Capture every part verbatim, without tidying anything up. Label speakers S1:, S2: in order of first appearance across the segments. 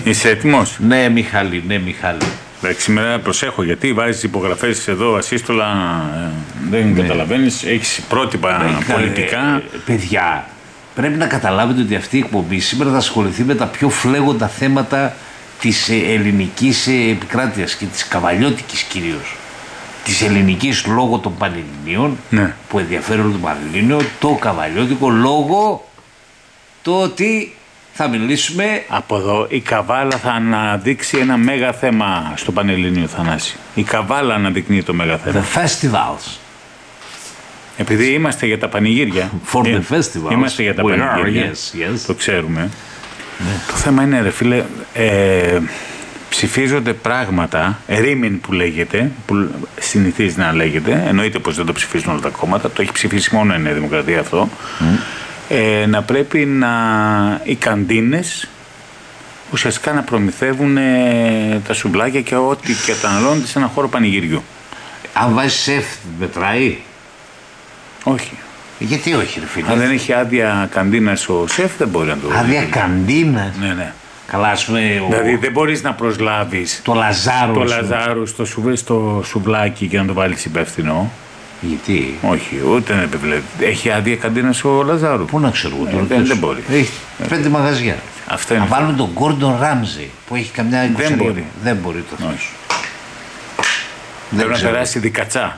S1: Είσαι έτοιμος?
S2: Ναι, Μιχάλη, ναι, Μιχάλη.
S1: Εντάξει, σήμερα προσέχω γιατί βάζεις υπογραφές εδώ ασύστολα, δεν ναι. καταλαβαίνεις, έχεις πρότυπα ναι, πολιτικά.
S2: Ε, παιδιά, πρέπει να καταλάβετε ότι αυτή η εκπομπή σήμερα θα ασχοληθεί με τα πιο φλέγοντα θέματα της ελληνικής επικράτειας και της καβαλιώτικης κυρίως. Της ελληνικής λόγω των Πανελληνίων, ναι. που ενδιαφέρει όλο το Πανελλήνιο, το καβαλιώτικο λόγω το ότι θα μιλήσουμε.
S1: Από εδώ η Καβάλα θα αναδείξει ένα μέγα θέμα στο Πανελλήνιο, Θανάση. Η Καβάλα αναδεικνύει το μέγα θέμα.
S2: The festivals.
S1: Επειδή είμαστε για τα πανηγύρια.
S2: For the festivals.
S1: Είμαστε για τα
S2: We
S1: πανηγύρια.
S2: Are, yes, yes.
S1: Το ξέρουμε.
S2: Ναι.
S1: Το θέμα είναι, ρε φίλε, ε, ψηφίζονται πράγματα, ερήμην που λέγεται, που συνηθίζει να λέγεται, εννοείται πως δεν το ψηφίζουν όλα τα κόμματα, το έχει ψηφίσει μόνο η Νέα Δημοκρατία αυτό, mm. ε, να πρέπει να οι καντίνες ουσιαστικά να προμηθεύουν ε, τα σουβλάκια και ό,τι καταναλώνεται σε ένα χώρο πανηγυριού.
S2: Αν βάζει σεφ, μετράει?
S1: Όχι.
S2: Γιατί όχι, ρε φίλε?
S1: Αν δεν έχει άδεια καντίνας ο σεφ, δεν μπορεί να το.
S2: Άδεια καντίνας?
S1: Ναι, ναι.
S2: Καλά, ας πούμε.
S1: Δηλαδή δεν μπορείς να προσλάβεις
S2: το Λαζάρου,
S1: το Λαζάρου στο, σουβ, στο σουβλάκι και να το βάλεις υπεύθυνο.
S2: Γιατί?
S1: Όχι, ούτε να επιβλέπει. Έχει άδεια καντίνας ο Λαζάρου.
S2: Πού να ξέρω εγώ τώρα.
S1: Ε, δεν, δεν μπορεί.
S2: Έχει πέντε μαγαζιά.
S1: Αυτό είναι.
S2: Να βάλουν τον Γκόρντον Ράμζι που έχει καμιά εικοσαρία.
S1: Δεν μπορεί.
S2: Δεν μπορεί το θέμα.
S1: Πρέπει να περάσει δικατσά.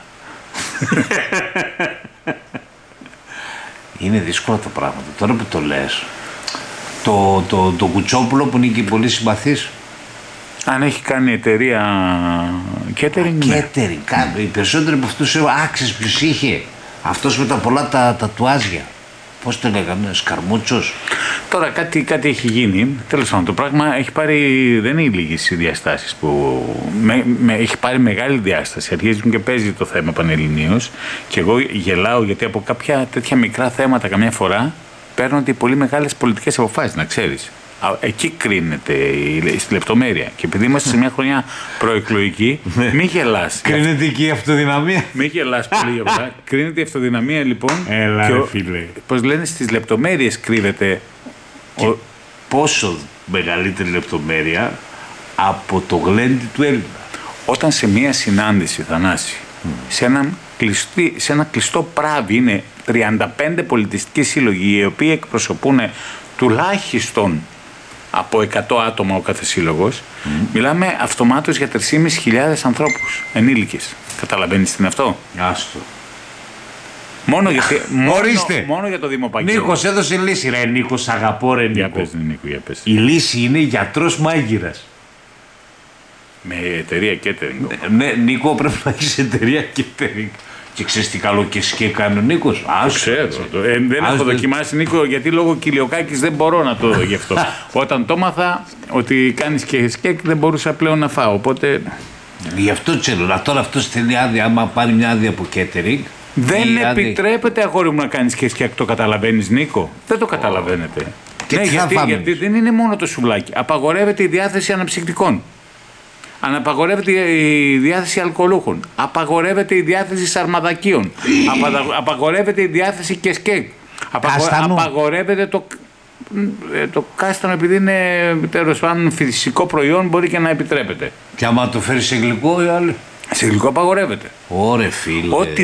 S2: Είναι δύσκολα τα πράγματα. Τώρα που το λες, το, το, το Κουτσόπουλο που είναι και πολύ συμπαθής.
S1: Αν έχει κάνει εταιρεία catering.
S2: Catering. Ναι. Οι περισσότεροι από αυτούς άξιες ποιος είχε. Αυτός με τα πολλά τα τατουάζια. Πώς το λέγανε, Σκαρμούτσος.
S1: Τώρα κάτι, κάτι έχει γίνει. Τέλος πάντων, το πράγμα έχει πάρει, δεν είναι λίγες οι διαστάσεις που. Με, με, έχει πάρει μεγάλη διάσταση. Αρχίζουν και παίζει το θέμα πανελληνίως. Και εγώ γελάω γιατί από κάποια τέτοια μικρά θέματα καμιά φορά παίρνονται οι πολύ μεγάλες πολιτικές αποφάσεις, να ξέρεις. Εκεί κρίνεται η, στη λεπτομέρεια. Και επειδή είμαστε σε μια χρονιά προεκλογική, μην γελάς.
S2: Κρίνεται εκεί η αυτοδυναμία.
S1: Μην γελάς πολύ απλά. Κρίνεται η αυτοδυναμία λοιπόν.
S2: Έλα, ρε φίλε.
S1: Πώς λένε, στις λεπτομέρειες κρύβεται.
S2: Ο... Πόσο μεγαλύτερη λεπτομέρεια από το γλέντι του Έλληνα.
S1: Όταν σε μια συνάντηση, Θανάση, mm. σε, ένα κλειστή, σε ένα κλειστό πράβι είναι τριάντα πέντε πολιτιστικοί σύλλογοι οι οποίοι εκπροσωπούν τουλάχιστον από εκατό άτομα ο κάθε σύλλογος, mm. μιλάμε αυτομάτως για τρεις χιλιάδες πεντακόσιους ανθρώπους, ενήλικες. Καταλαβαίνεις τι είναι αυτό?
S2: Άστο.
S1: Μόνο, γιατί, μόνο,
S2: Ορίστε.
S1: μόνο για το Δημοπαγγέλιο.
S2: Νίκος έδωσε λύση. Ρε Νίκος, αγαπώ ρε Νίκο.
S1: Για πες, Νίκο, για πες.
S2: Η λύση είναι γιατρός μάγειρας.
S1: Με εταιρεία catering.
S2: Ναι, ναι, Νίκο, πρέπει να έχεις εταιρεία catering. Και ξέρεις τι καλό και σκέ κάνει ο Νίκος.
S1: Το ξέρω. Το, ε, δεν έχω δοκιμάσει, Νίκο, γιατί λόγω κοιλιοκάκης δεν μπορώ να το δω γι' αυτό. Όταν το μάθα ότι κάνεις και σκέκ δεν μπορούσα πλέον να φάω, οπότε.
S2: Γι' αυτό ξέρω. Τώρα αυτό θέλει άδεια, άμα πάρει μια άδεια από catering.
S1: Δεν επιτρέπεται, αγόρι μου, να κάνεις και σκέκ, το καταλαβαίνεις, Νίκο? Δεν το καταλαβαίνετε.
S2: Και
S1: ναι,
S2: τι
S1: γιατί,
S2: θα
S1: γιατί δεν είναι μόνο το σουβλάκι. Απαγορεύεται η διάθεση αναψυκτικών. Απαγορεύεται η διάθεση αλκοολούχων. Απαγορεύεται η διάθεση σαρμαδακίων. Απα, απαγορεύεται η διάθεση και σκέκ. Απαγο, απαγορεύεται το, το κάστανο, επειδή είναι τέλος πάντων φυσικό προϊόν, μπορεί και να επιτρέπεται.
S2: Και άμα το φέρει σε γλυκό ή άλλο.
S1: Σε γλυκό απαγορεύεται.
S2: Ωρε φίλε.
S1: Ό,τι